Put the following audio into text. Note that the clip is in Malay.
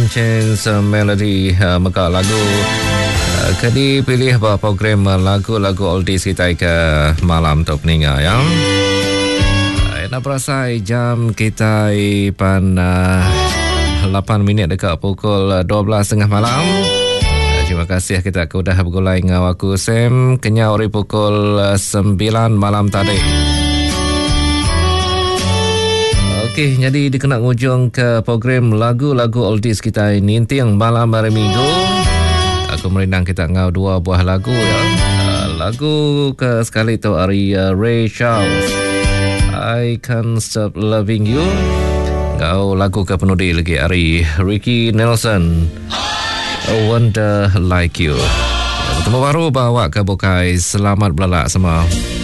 Chance Melody Mega lagu kini pilih program lagu-lagu oldies kita ke malam tu peninga ya. Nak perasai jam kita pan 8 minit dekat pukul 12.30 malam. Terima kasih kita sudah bergulai dengan aku Sam kenya ori pukul 9 malam tadi. Okey, jadi dikena ngujung ke program lagu-lagu oldies kita ini yang malam hari Minggu. Aku merindang kita ngau dua buah lagu ya. Lagu ke sekali tu dari Ray Charles, I Can't Stop Loving You. Ngau lagu ke penudi lagi dari Ricky Nelson, A Wonder Like You. Bertemu baru bawa ke bukai. Selamat belalak semua.